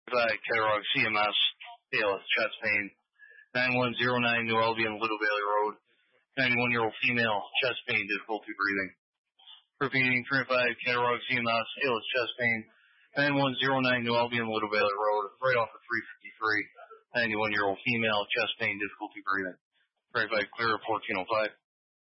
Ketterog CMS, ALS, chest pain. 9109 New Albion, Little Valley Road. 91-year-old female, chest pain, difficulty breathing. Repeating, 35 Ketterog CMS, ALS, chest pain. 9109 New Albion, Little Valley Road, right off of 353. 91-year-old female, chest pain, difficulty breathing. 35 clear, 1405.